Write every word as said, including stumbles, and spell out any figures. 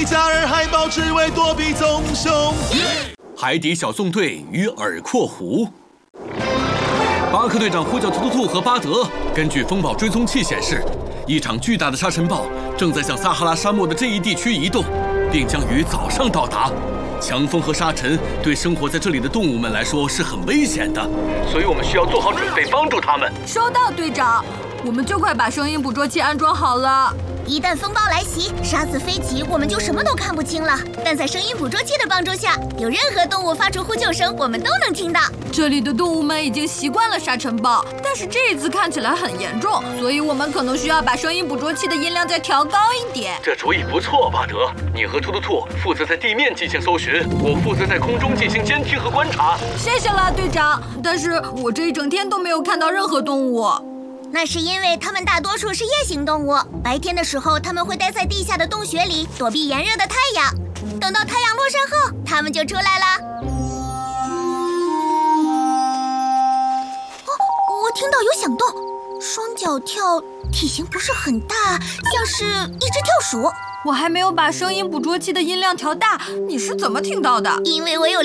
贝加尔海豹只为躲避棕熊。 海底小纵队与耳廓狐。巴克队长呼叫突突兔和巴德，根据风暴追踪器显示，一场巨大的沙尘暴正在向撒哈拉沙漠的这一地区移动，并将于早上到达。强风和沙尘对生活在这里的动物们来说是很危险的，所以我们需要做好准备帮助他们。 收到，队长，我们就快把声音捕捉器安装好了。 一旦风暴来袭，沙子飞起，我们就什么都看不清了。但在声音捕捉器的帮助下，有任何动物发出呼救声，我们都能听到。 这里的动物们已经习惯了沙尘暴，但是这一次看起来很严重，所以我们可能需要把声音捕捉器的音量再调高一点。 这主意不错，巴德。你和突突兔负责在地面进行搜寻，我负责在空中进行监听和观察。 谢谢了，队长。但是我这一整天都没有看到任何动物。 那是因为它们大多数是夜行动物，白天的时候它们会待在地下的洞穴里躲避炎热的太阳，等到太阳落山后，它们就出来了。哦，我听到有响动，双脚跳，体型不是很大，像是一只跳鼠。 我还没有把声音捕捉器的音量调大，你是怎么听到的？ 因为我有